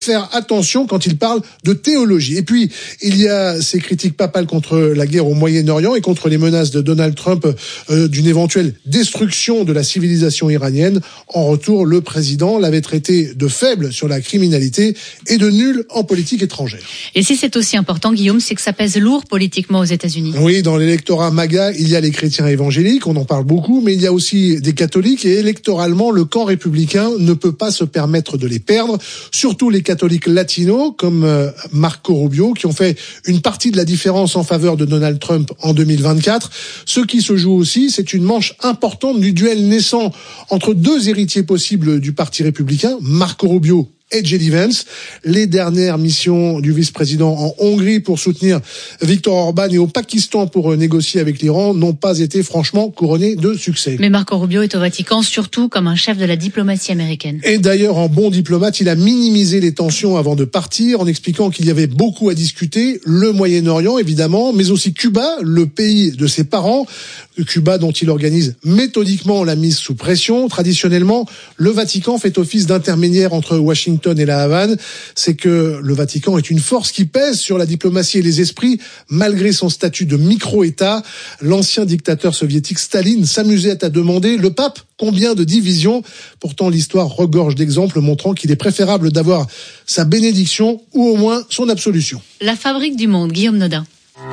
faire attention quand il parle de théologie. Et puis, il y a ces critiques papales contre la guerre au Moyen-Orient et contre les menaces de Donald Trump d'une éventuelle destruction de la civilisation iranienne. En retour, le président l'avait traité de faible sur la criminalité et de nul en politique étrangère. Et si c'est aussi important, Guillaume, c'est que ça pèse lourd politiquement aux États-Unis. Oui, dans l'électorat MAGA, il y a les chrétiens évangéliques, on en parle beaucoup, mais il y a aussi des catholiques et électoralement, le camp républicain ne peut pas se permettre de les perdre, surtout les catholiques latinos comme Marco Rubio qui ont fait une partie de la différence en faveur de Donald Trump en 2024. Ce qui se joue aussi, c'est une manche importante du duel naissant entre deux héritiers possibles du parti républicain, Marco Rubio et J.D. Vance. Les dernières missions du vice-président en Hongrie pour soutenir Viktor Orban et au Pakistan pour négocier avec l'Iran n'ont pas été franchement couronnées de succès. Mais Marco Rubio est au Vatican surtout comme un chef de la diplomatie américaine. Et d'ailleurs, en bon diplomate, il a minimisé les tensions avant de partir en expliquant qu'il y avait beaucoup à discuter, le Moyen-Orient évidemment, mais aussi Cuba, le pays de ses parents, Cuba dont il organise méthodiquement la mise sous pression. Traditionnellement, le Vatican fait office d'intermédiaire entre Washington et la Havane. C'est que le Vatican est une force qui pèse sur la diplomatie et les esprits, malgré son statut de micro-État. L'ancien dictateur soviétique Staline s'amusait à demander le pape combien de divisions. Pourtant, l'histoire regorge d'exemples montrant qu'il est préférable d'avoir sa bénédiction ou au moins son absolution. La fabrique du monde, Guillaume Nodin.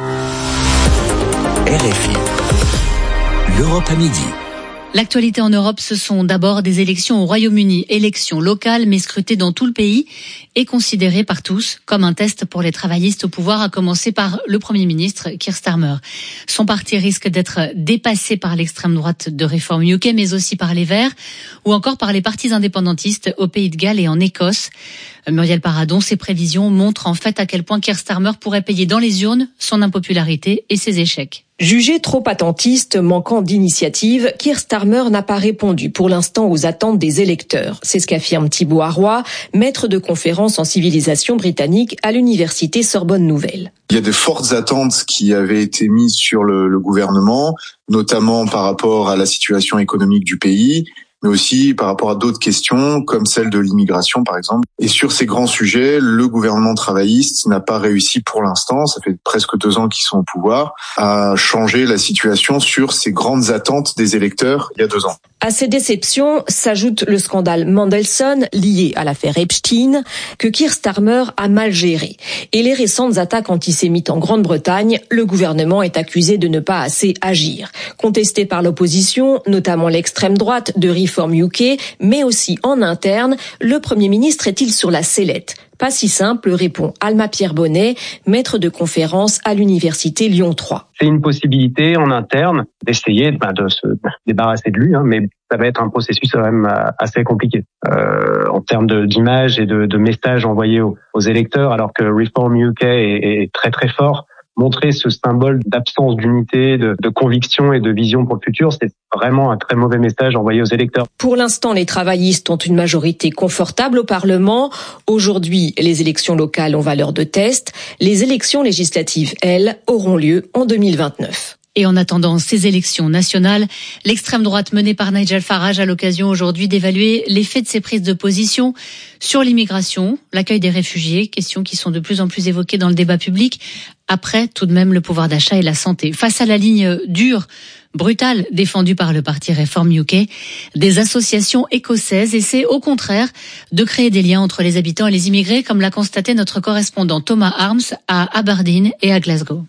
RFI. L'Europe à midi. L'actualité en Europe, ce sont d'abord des élections au Royaume-Uni, élections locales mais scrutées dans tout le pays et considérées par tous comme un test pour les travaillistes au pouvoir, à commencer par le Premier ministre Keir Starmer. Son parti risque d'être dépassé par l'extrême droite de Reform UK, mais aussi par les Verts ou encore par les partis indépendantistes au Pays de Galles et en Écosse. Muriel Paradon, ses prévisions montrent en fait à quel point Keir Starmer pourrait payer dans les urnes son impopularité et ses échecs. Jugé trop attentiste, manquant d'initiative, Keir Starmer n'a pas répondu pour l'instant aux attentes des électeurs. C'est ce qu'affirme Thibaut Arroy, maître de conférence en civilisation britannique à l'université Sorbonne Nouvelle. Il y a de fortes attentes qui avaient été mises sur le gouvernement, notamment par rapport à la situation économique du pays, mais aussi par rapport à d'autres questions, comme celle de l'immigration, par exemple. Et sur ces grands sujets, le gouvernement travailliste n'a pas réussi pour l'instant, ça fait presque 2 ans qu'ils sont au pouvoir, à changer la situation sur ces grandes attentes des électeurs il y a 2 ans. À ces déceptions s'ajoute le scandale Mandelson lié à l'affaire Epstein que Keir Starmer a mal géré. Et les récentes attaques antisémites en Grande-Bretagne, le gouvernement est accusé de ne pas assez agir. Contesté par l'opposition, notamment l'extrême droite de Reform UK, mais aussi en interne, le Premier ministre est-il sur la sellette ? Pas si simple, répond Alma Pierre-Bonnet, maître de conférence à l'université Lyon 3. C'est une possibilité en interne d'essayer de se débarrasser de lui, mais ça va être un processus quand même assez compliqué en termes d'image et de messages envoyés aux électeurs, alors que Reform UK est très très fort. Montrer ce symbole d'absence d'unité, de conviction et de vision pour le futur, c'est vraiment un très mauvais message envoyé aux électeurs. Pour l'instant, les travaillistes ont une majorité confortable au Parlement. Aujourd'hui, les élections locales ont valeur de test. Les élections législatives, elles, auront lieu en 2029. Et en attendant ces élections nationales, l'extrême droite menée par Nigel Farage a l'occasion aujourd'hui d'évaluer l'effet de ses prises de position sur l'immigration, l'accueil des réfugiés, questions qui sont de plus en plus évoquées dans le débat public, après tout de même le pouvoir d'achat et la santé. Face à la ligne dure, brutale, défendue par le parti Reform UK, des associations écossaises essaient au contraire de créer des liens entre les habitants et les immigrés, comme l'a constaté notre correspondant Thomas Arms à Aberdeen et à Glasgow.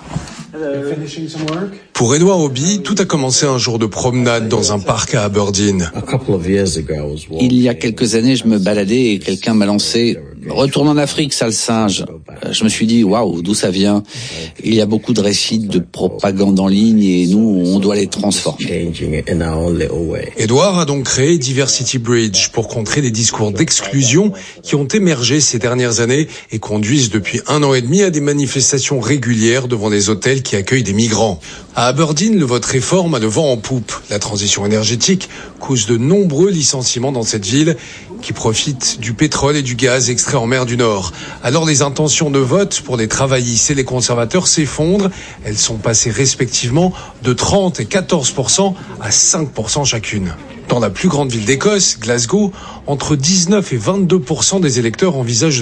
Pour Edouard Hobby, tout a commencé un jour de promenade dans un parc à Aberdeen. Il y a quelques années, je me baladais et quelqu'un m'a lancé « Retourne en Afrique, sale singe ». Je me suis dit « Waouh, d'où ça vient ?» Il y a beaucoup de récits de propagande en ligne et nous, on doit les transformer. Edouard a donc créé Diversity Bridge pour contrer les discours d'exclusion qui ont émergé ces dernières années et conduisent depuis 1 an et demi à des manifestations régulières devant des hôtels qui accueillent des migrants. À Aberdeen, le vote Réforme a le vent en poupe. La transition énergétique cause de nombreux licenciements dans cette ville qui profite du pétrole et du gaz extraits en mer du Nord. Alors les intentions de vote pour les travaillistes et les conservateurs s'effondrent. Elles sont passées respectivement de 30 et 14% à 5% chacune. Dans la plus grande ville d'Écosse, Glasgow, entre 19 et 22% des électeurs envisagent